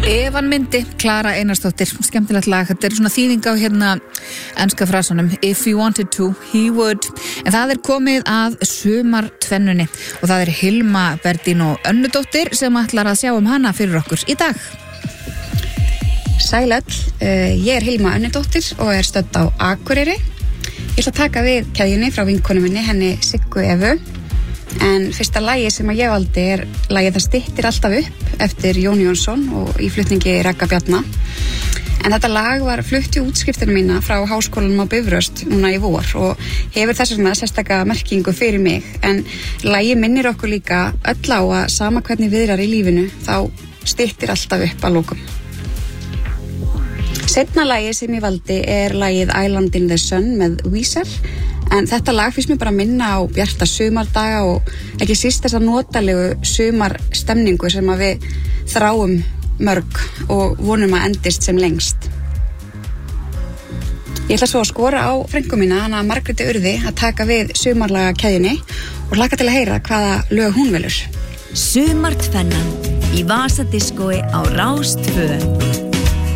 Evan myndi, Klara Einarsdóttir, skemmtilegt lag. Þetta svona þýðing á enska frasanum If you wanted to, he would. En það komið að sumartvennunni og það Hilma Berdín og Önnudóttir sem ætlar að sjá hana fyrir okkur í dag. Sæl öll, ég Hilma Önnudóttir og stödd á Akureyri. Ég ætla að taka við keðjunni frá vinkonu minni, henni Siggu Evu. En fyrsta lagi sem ég valdi lagið Það styttir alltaf upp eftir Jón Jónsson og í flutningi Ragga Bjarna. En þetta lag var flutt í útskriftina mína frá Háskólanum á Bifröst núna í vor og hefur þess vegna sérstaka merkingu fyrir mig. En lagið minnir okkur líka öll á að sama hvernig viðrar í lífinu þá styttir alltaf upp að lokum. Seinna lagið sem ég valdi lagið Island in the Sun með Weezer. En þetta lag finnst mér bara minna á bjarta sumardaga og ekki síst þessa notalegu sumarstemningu sem að við þráum mörg og vonum að endist sem lengst. Ég ætla svo að skora á frænku mína, hana Margréti Urði, að taka við sumarlaga keðjunni og hlakka til að heyra hvaða lög hún velur. Sumartvennan í Vasadiskói á Rás 2.